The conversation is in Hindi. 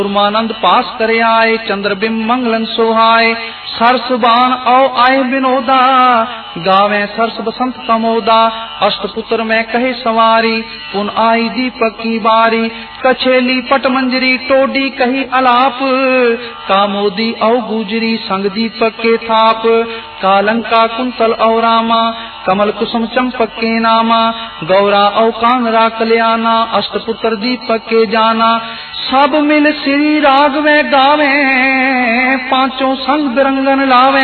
सूरमानंद पास करे आए, चंद्रबिंब मंगलन सोहाए। सरस बाण औ आए विनोदा, गावे सरस बसंत कमोदा। अष्टपुत्र में कहे सवारी, पुन आई दीपक की बारी। कछेली पट मंजरी टोडी कही अलाप, कामोदी औ गुजरी संग दीपक के थाप। कालंका कुंतल औ रामा, कमल कुसुम चंपक के नामा। गौरा औ कानरा कल्याणा, अष्टपुत्र दीपक के जाना। सब मिल श्री राग में गावे, पांचों संग बिरंगन लावे।